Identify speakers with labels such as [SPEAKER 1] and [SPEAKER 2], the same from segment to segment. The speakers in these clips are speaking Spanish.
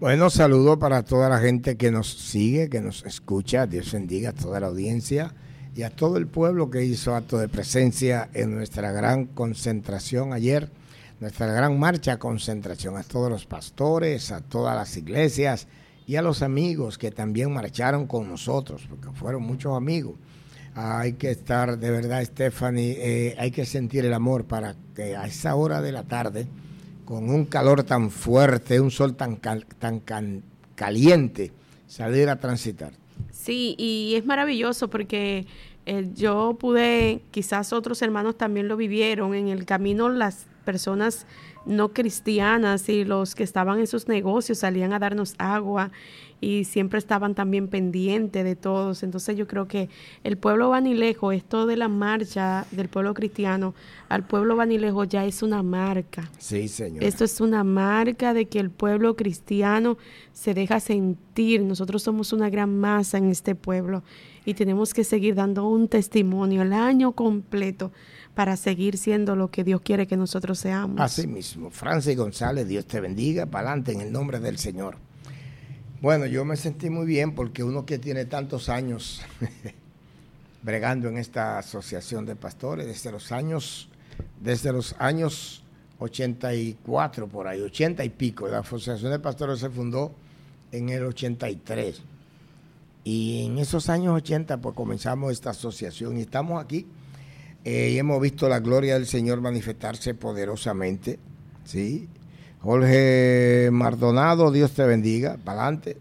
[SPEAKER 1] Bueno, saludo para toda la gente que nos sigue, que nos escucha. Dios bendiga a toda la audiencia y a todo el pueblo que hizo acto de presencia en nuestra gran concentración ayer, nuestra gran marcha concentración, a todos los pastores, a todas las iglesias y a los amigos que también marcharon con nosotros, porque fueron muchos amigos. Hay que estar, de verdad, Stephanie, hay que sentir el amor para que a esa hora de la tarde, con un calor tan fuerte, un sol tan caliente, salir a transitar.
[SPEAKER 2] Sí, y es maravilloso porque yo pude, quizás otros hermanos también lo vivieron, en el camino las personas no cristianas y los que estaban en sus negocios salían a darnos agua y siempre estaban también pendientes de todos. Entonces yo creo que el pueblo Banilejo, esto de la marcha del pueblo cristiano al pueblo Banilejo ya es una marca.
[SPEAKER 1] Sí, señor.
[SPEAKER 2] Esto es una marca de que el pueblo cristiano se deja sentir. Nosotros somos una gran masa en este pueblo y tenemos que seguir dando un testimonio el año completo para seguir siendo lo que Dios quiere que nosotros seamos.
[SPEAKER 1] Así mismo. Francis González, Dios te bendiga, para adelante en el nombre del Señor. Bueno, yo me sentí muy bien porque uno que tiene tantos años bregando en esta asociación de pastores, desde los años 84 por ahí, 80 y pico, la asociación de pastores se fundó en el 83. Y en esos años 80 pues comenzamos esta asociación y estamos aquí. Y hemos visto la gloria del Señor manifestarse poderosamente, ¿sí? Jorge Maldonado, Dios te bendiga, para adelante.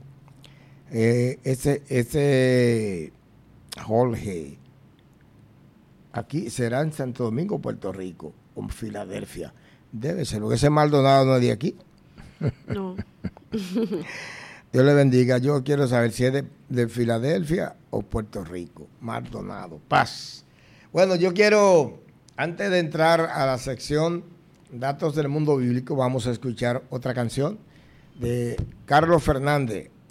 [SPEAKER 1] Ese Jorge, aquí será en Santo Domingo, Puerto Rico, o Filadelfia. Debe ser, porque ese Maldonado no es de aquí.
[SPEAKER 2] No.
[SPEAKER 1] Dios le bendiga. Yo quiero saber si es de Filadelfia o Puerto Rico. Maldonado, paz. Bueno, yo quiero, antes de entrar a la sección Datos del Mundo Bíblico, vamos a escuchar otra canción de Carlos Fernández,